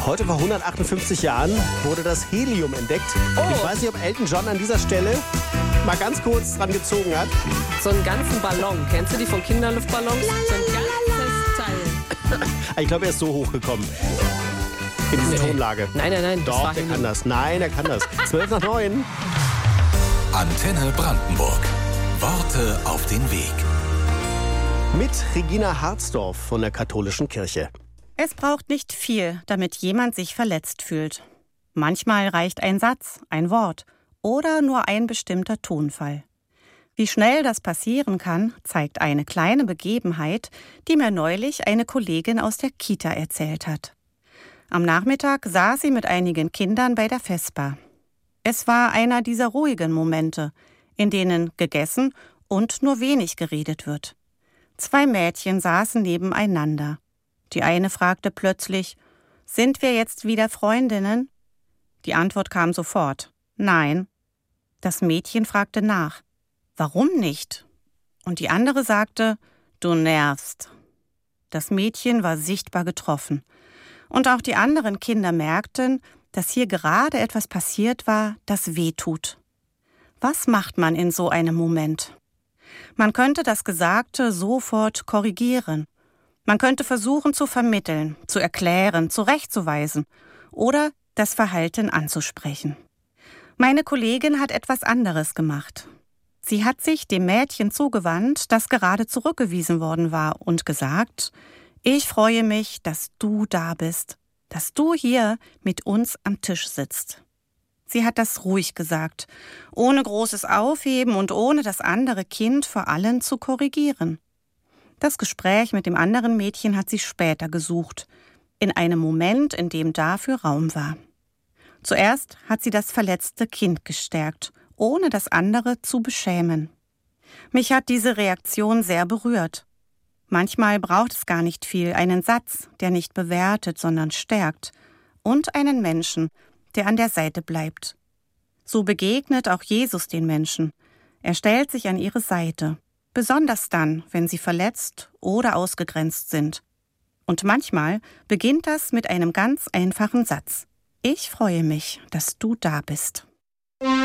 Heute vor 158 Jahren wurde das Helium entdeckt. Oh. Ich weiß nicht, ob Elton John an dieser Stelle mal ganz kurz dran gezogen hat. So einen ganzen Ballon. Kennst du die von Kinderluftballons? So ein ganzes Teil. Ich glaube, er ist so hochgekommen. In diese Tonlage. Nein. das Doch, war der Helium. kann das. Nein, er kann das. 8:55. Antenne Brandenburg. Worte auf den Weg. Mit Regina Harzdorf von der Katholischen Kirche. Es braucht nicht viel, damit jemand sich verletzt fühlt. Manchmal reicht ein Satz, ein Wort oder nur ein bestimmter Tonfall. Wie schnell das passieren kann, zeigt eine kleine Begebenheit, die mir neulich eine Kollegin aus der Kita erzählt hat. Am Nachmittag saß sie mit einigen Kindern bei der Vesper. Es war einer dieser ruhigen Momente, in denen gegessen und nur wenig geredet wird. 2 Mädchen saßen nebeneinander. Die eine fragte plötzlich: Sind wir jetzt wieder Freundinnen? Die Antwort kam sofort: Nein. Das Mädchen fragte nach: Warum nicht? Und die andere sagte: Du nervst. Das Mädchen war sichtbar getroffen. Und auch die anderen Kinder merkten, dass hier gerade etwas passiert war, das weh tut. Was macht man in so einem Moment? Man könnte das Gesagte sofort korrigieren. Man könnte versuchen zu vermitteln, zu erklären, zurechtzuweisen oder das Verhalten anzusprechen. Meine Kollegin hat etwas anderes gemacht. Sie hat sich dem Mädchen zugewandt, das gerade zurückgewiesen worden war, und gesagt: Ich freue mich, dass du da bist, dass du hier mit uns am Tisch sitzt. Sie hat das ruhig gesagt, ohne großes Aufheben und ohne das andere Kind vor allen zu korrigieren. Das Gespräch mit dem anderen Mädchen hat sie später gesucht, in einem Moment, in dem dafür Raum war. Zuerst hat sie das verletzte Kind gestärkt, ohne das andere zu beschämen. Mich hat diese Reaktion sehr berührt. Manchmal braucht es gar nicht viel, einen Satz, der nicht bewertet, sondern stärkt, und einen Menschen, der an der Seite bleibt. So begegnet auch Jesus den Menschen. Er stellt sich an ihre Seite, besonders dann, wenn sie verletzt oder ausgegrenzt sind. Und manchmal beginnt das mit einem ganz einfachen Satz: Ich freue mich, dass du da bist.